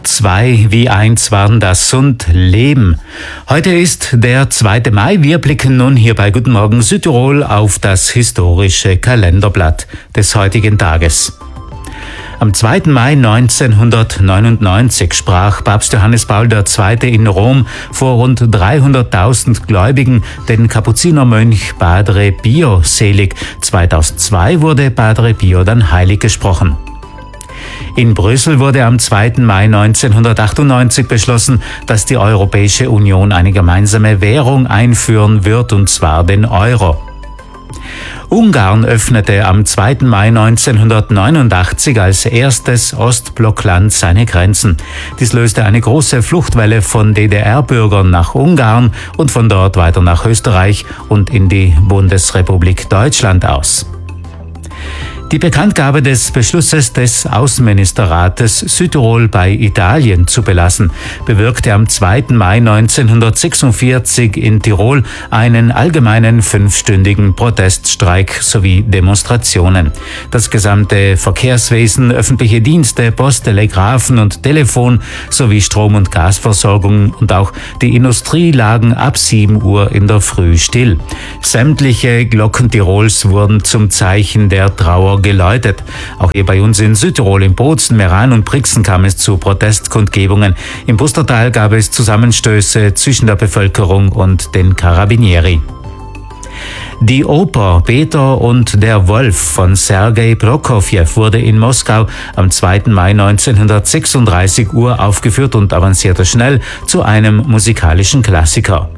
Zwei wie eins waren das und Leben. Heute ist der 2. Mai. Wir blicken nun hier bei Guten Morgen Südtirol auf das historische Kalenderblatt des heutigen Tages. Am 2. Mai 1999 sprach Papst Johannes Paul II. In Rom vor rund 300.000 Gläubigen den Kapuzinermönch Padre Pio selig. 2002 wurde Padre Pio dann heilig gesprochen. In Brüssel wurde am 2. Mai 1998 beschlossen, dass die Europäische Union eine gemeinsame Währung einführen wird, und zwar den Euro. Ungarn öffnete am 2. Mai 1989 als erstes Ostblockland seine Grenzen. Dies löste eine große Fluchtwelle von DDR-Bürgern nach Ungarn und von dort weiter nach Österreich und in die Bundesrepublik Deutschland aus. Die Bekanntgabe des Beschlusses des Außenministerrates, Südtirol bei Italien zu belassen, bewirkte am 2. Mai 1946 in Tirol einen allgemeinen 5-stündigen Proteststreik sowie Demonstrationen. Das gesamte Verkehrswesen, öffentliche Dienste, Post, Telegrafen und Telefon sowie Strom- und Gasversorgung und auch die Industrie lagen ab 7 Uhr in der Früh still. Sämtliche Glocken Tirols wurden zum Zeichen der Trauer geläutet. Auch hier bei uns in Südtirol, in Bozen, Meran und Brixen kam es zu Protestkundgebungen. Im Pustertal gab es Zusammenstöße zwischen der Bevölkerung und den Carabinieri. Die Oper Peter und der Wolf von Sergei Prokofjew wurde in Moskau am 2. Mai 1936 uraufgeführt und avancierte schnell zu einem musikalischen Klassiker.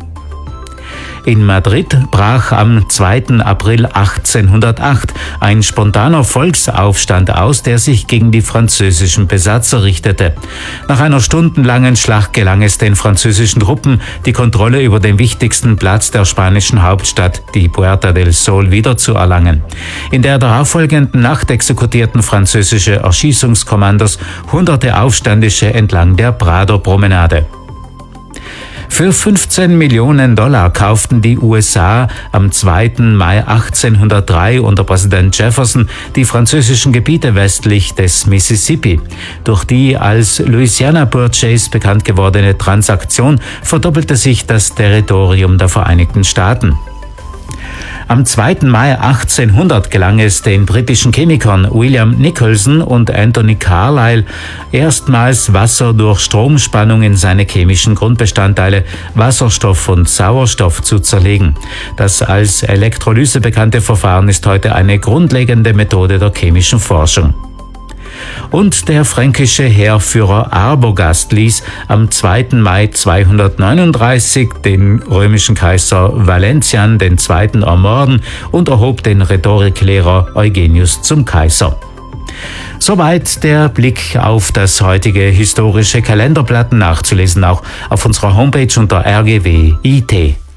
In Madrid brach am 2. April 1808 ein spontaner Volksaufstand aus, der sich gegen die französischen Besatzer richtete. Nach einer stundenlangen Schlacht gelang es den französischen Truppen, die Kontrolle über den wichtigsten Platz der spanischen Hauptstadt, die Puerta del Sol, wiederzuerlangen. In der darauffolgenden Nacht exekutierten französische Erschießungskommandos hunderte Aufständische entlang der Prado-Promenade. Für $15 Millionen kauften die USA am 2. Mai 1803 unter Präsident Jefferson die französischen Gebiete westlich des Mississippi. Durch die als Louisiana Purchase bekannt gewordene Transaktion verdoppelte sich das Territorium der Vereinigten Staaten. Am 2. Mai 1800 gelang es den britischen Chemikern William Nicholson und Anthony Carlyle erstmals Wasser durch Stromspannung in seine chemischen Grundbestandteile Wasserstoff und Sauerstoff zu zerlegen. Das als Elektrolyse bekannte Verfahren ist heute eine grundlegende Methode der chemischen Forschung. Und der fränkische Heerführer Arbogast ließ am 2. Mai 239 den römischen Kaiser Valentian II. Ermorden und erhob den Rhetoriklehrer Eugenius zum Kaiser. Soweit der Blick auf das heutige historische Kalenderblatt, nachzulesen auch auf unserer Homepage unter rgw.it.